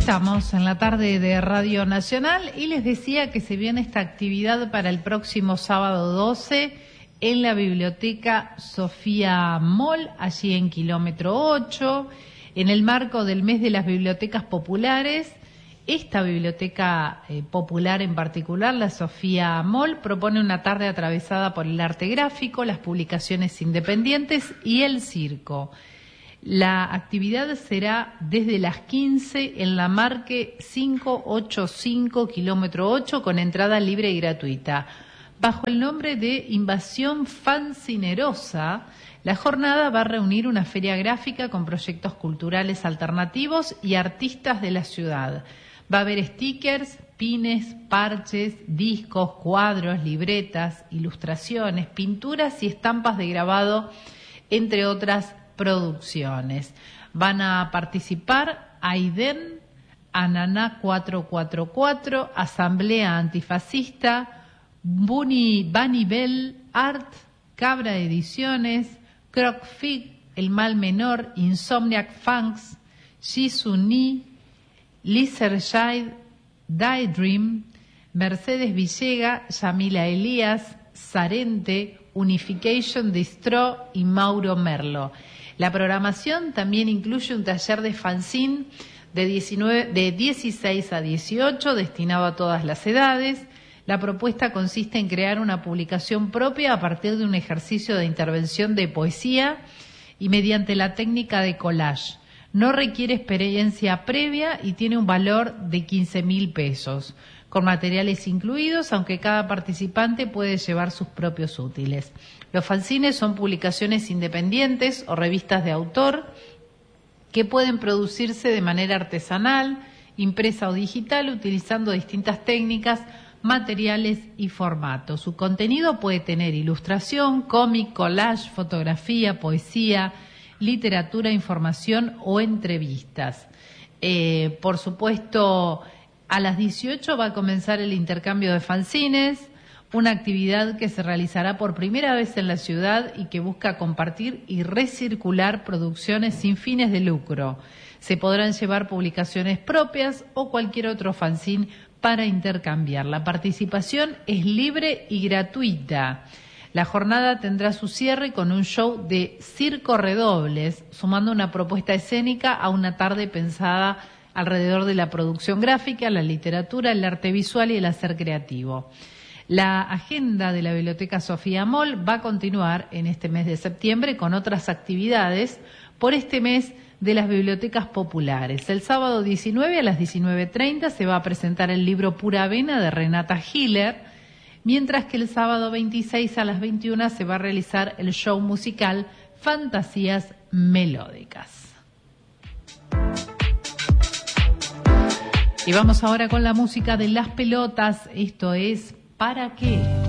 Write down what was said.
Estamos en la tarde de Radio Nacional y les decía que se viene esta actividad para el próximo sábado 12 en la Biblioteca Sofía Moll, allí en kilómetro 8, en el marco del mes de las bibliotecas populares. Esta biblioteca popular en particular, la Sofía Moll, propone una tarde atravesada por el arte gráfico, las publicaciones independientes y el circo. La actividad será desde las 15 en la Marque 585, kilómetro 8, con entrada libre y gratuita. Bajo el nombre de Invasión Fanzinerosa, la jornada va a reunir una feria gráfica con proyectos culturales alternativos y artistas de la ciudad. Va a haber stickers, pines, parches, discos, cuadros, libretas, ilustraciones, pinturas y estampas de grabado, entre otras producciones. Van a participar Aiden, Ananá 444, Asamblea Antifascista, Bunny Bell Art, Cabra Ediciones, Crocfig, El Mal Menor, Insomniac Funks, Jisuni, Lizardshide, Daydream, Mercedes Villega, Yamila Elías, Sarente, Unification Distro y Mauro Merlo. La programación también incluye un taller de fanzine de 16 a 18, destinado a todas las edades. La propuesta consiste en crear una publicación propia a partir de un ejercicio de intervención de poesía y mediante la técnica de collage. No requiere experiencia previa y tiene un valor de 15.000 pesos, con materiales incluidos, aunque cada participante puede llevar sus propios útiles. Los fanzines son publicaciones independientes o revistas de autor que pueden producirse de manera artesanal, impresa o digital, utilizando distintas técnicas, materiales y formatos. Su contenido puede tener ilustración, cómic, collage, fotografía, poesía, literatura, información o entrevistas. Por supuesto, a las 18 va a comenzar el intercambio de fanzines, una actividad que se realizará por primera vez en la ciudad y que busca compartir y recircular producciones sin fines de lucro. Se podrán llevar publicaciones propias o cualquier otro fanzine para intercambiar. La participación es libre y gratuita. La jornada tendrá su cierre con un show de circo redobles, sumando una propuesta escénica a una tarde pensada alrededor de la producción gráfica, la literatura, el arte visual y el hacer creativo. La agenda de la Biblioteca Sofía Moll va a continuar en este mes de septiembre con otras actividades por este mes de las bibliotecas populares. El sábado 19 a las 19:30 se va a presentar el libro Pura Avena de Renata Hiller, mientras que el sábado 26 a las 21 se va a realizar el show musical Fantasías Melódicas. Y vamos ahora con la música de Las Pelotas. Esto es ¿Para qué?